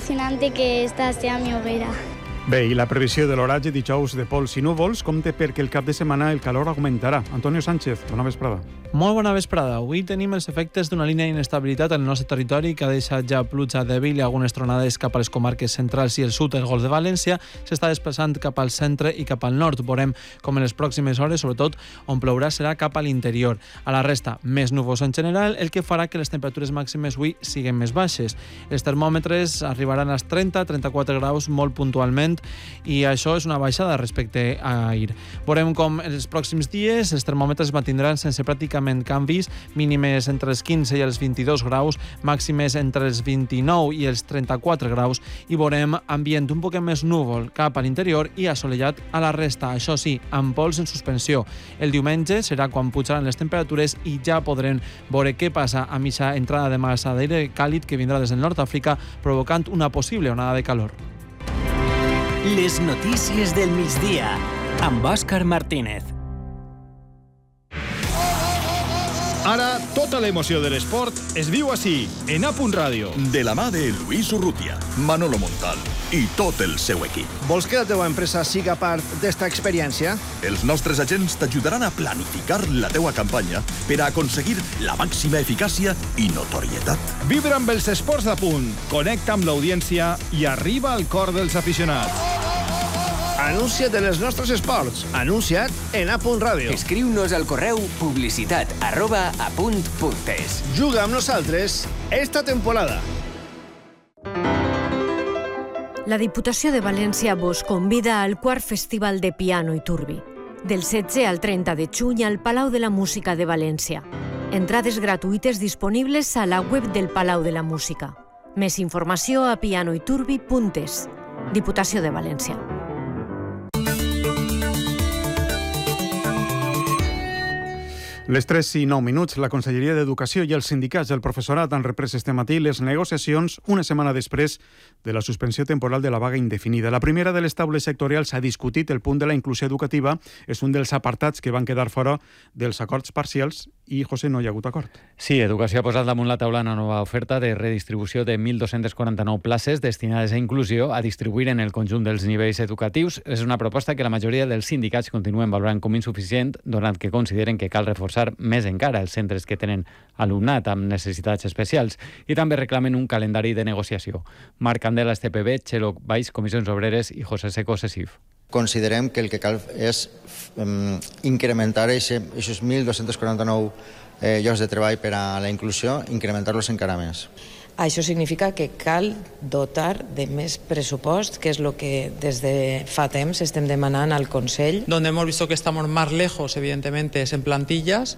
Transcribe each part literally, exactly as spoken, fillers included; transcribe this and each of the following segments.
emocionante que esta sea mi hoguera. Bé, i la previsió de l'oratge dijous de pols i núvols compte perquè el cap de setmana el calor augmentarà. Antonio Sánchez, bona vesprada. Molt bona vesprada. Avui tenim els efectes d'una línia d'inestabilitat al nostre territori que ha deixat ja pluja dèbil i algunes tronades cap a les comarques centrals i el sud del Golf de València. S'està desplaçant cap al centre i cap al nord. Veurem com en les pròximes hores, sobretot, on plourà serà cap a l'interior. A la resta, més núvols en general, el que farà que les temperatures màximes avui siguin més baixes. Els termòmetres arribaran als trenta a trenta-quatre graus molt puntualment i això és una baixada respecte a ahir. Veurem com en els pròxims dies els termòmetres mantindran sense pràcticament canvis, mínimes entre els quinze i els vint-i-dos graus, màximes entre els vint-i-nou i els trenta-quatre graus, i veurem ambient un poc més núvol cap a l'interior i assolellat a la resta, això sí, amb pols en suspensió. El diumenge serà quan pujaran les temperatures i ja podrem veure què passa amb aquesta entrada de massa d'aire càlid que vindrà des del nord d'Àfrica, provocant una possible onada de calor. Les notícies del migdia, amb Òscar Martínez. Ara, tota l'emoció de l'esport es viu així, en A Punt Ràdio. De la mà de Luis Urrutia, Manolo Montal i tot el seu equip. Vols que la teva empresa siga part d'esta experiència? Els nostres agents t'ajudaran a planificar la teua campanya per a aconseguir la màxima eficàcia i notorietat. Vibra amb els esports d'A Punt, connecta amb l'audiència i arriba al cor dels aficionats. Anuncia't en els nostres esports. Anuncia't en A Punt Ràdio. Escriu-nos al correu publicitat arroba apunt.es. Juga amb nosaltres esta temporada. La Diputació de València vos convida al quart Festival de Piano i Turbi, del setze al trenta de juny al Palau de la Música de València. Entrades gratuïtes disponibles a la web del Palau de la Música. Més informació a pianoiturbi punt es. Diputació de València. Les tres i nou minuts, la Conselleria d'Educació i els sindicats del professorat han reprès este matí les negociacions una setmana després de la suspensió temporal de la vaga indefinida. La primera de les taules sectorials ha discutit el punt de la inclusió educativa. És un dels apartats que van quedar fora dels acords parcials i, José, no hi ha hagut acord. Sí, Educació ha posat damunt la taula una nova oferta de redistribució de mil dos-cents quaranta-nou places destinades a inclusió a distribuir en el conjunt dels nivells educatius. És una proposta que la majoria dels sindicats continuen valorant com insuficient, donat que consideren que cal reforçar més encara els centres que tenen alumnat amb necessitats especials, i també reclamen un calendari de negociació. Marc Candela, S T P B, Txelo Baix, Comissions Obreres i José Seco, C E S I F. Considerem que el que cal és um, incrementar aquests mil dos-cents quaranta-nou eh, llocs de treball per a la inclusió, incrementar-los encara més. Això significa que cal dotar de més pressupost, que és el que des de fa temps estem demanant al Consell. Donde hemos visto que estamos más lejos, evidentemente, es en plantillas.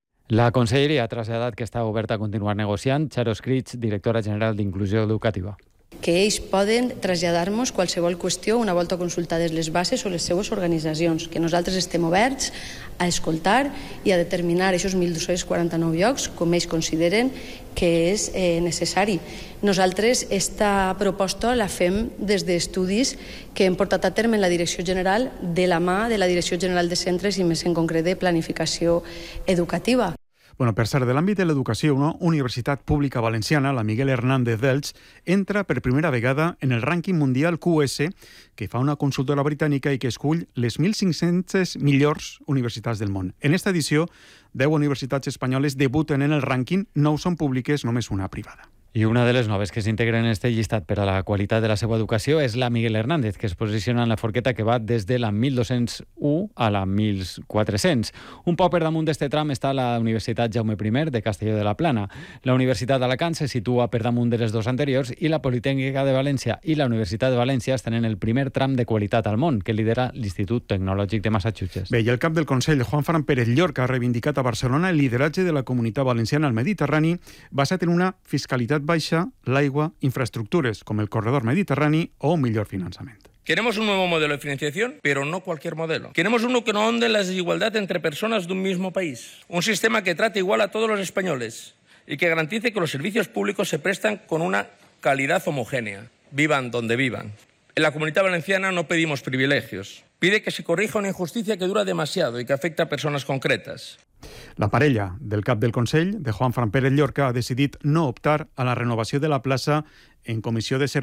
La Conselleria ha traslladat que està oberta a continuar negociant. Charo Escrits, directora general d'Inclusió Educativa. Que ells poden traslladar-nos qualsevol qüestió una volta consultades les bases o les seues organitzacions, que nosaltres estem oberts a escoltar i a determinar aquests mil dos-cents quaranta-nou llocs com ells consideren que és eh, necessari. Nosaltres esta proposta la fem des d'estudis que hem portat a terme en la Direcció General de la mà de la Direcció General de Centres i més en concret de Planificació Educativa. Bueno, per cert, de l'àmbit de l'educació, una universitat pública valenciana, la Miguel Hernández d'Elx, entra per primera vegada en el rànquing mundial Q S, que fa una consultora britànica i que escull les mil cinc-centes millors universitats del món. En esta edició, deu universitats espanyoles debuten en el rànquing, nou són públiques, només una privada. I una de les noves que s'integren en este llistat per a la qualitat de la seva educació és la Miguel Hernández, que es posiciona en la forqueta que va des de la mil dos-cents u a la mil quatre-cents. Un poc per damunt d'este tram està la Universitat Jaume I de Castelló de la Plana. La Universitat d'Alacant se situa per damunt de les dos anteriors i la Politècnica de València i la Universitat de València estan en el primer tram de qualitat al món, que lidera l'Institut Tecnològic de Massachusetts. Bé, i el cap del Consell, Juan Fran Pérez Llorca, ha reivindicat a Barcelona el lideratge de la Comunitat Valenciana al Mediterrani basat en una fiscalitat baixa, l'aigua, infraestructures com el corredor mediterrani o un millor finançament. Queremos un nuevo modelo de financiación, pero no cualquier modelo. Queremos uno que no ahonde la desigualdad entre personas de un mismo país. Un sistema que trate igual a todos los españoles y que garantice que los servicios públicos se prestan con una calidad homogénea, vivan donde vivan. En la Comunitat Valenciana no pedimos privilegios. Pide que se corrija una injusticia que dura demasiado y que afecta a personas concretas. La parella del cap del Consell, de Juan Fran Pérez Llorca, ha decidit no optar a la renovació de la plaça en Comissió de Serveis